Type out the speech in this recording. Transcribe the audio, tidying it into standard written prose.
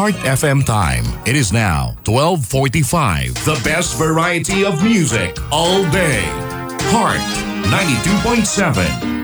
Heart FM time. It is now 12:45. The best variety of music all day. Heart 92.7.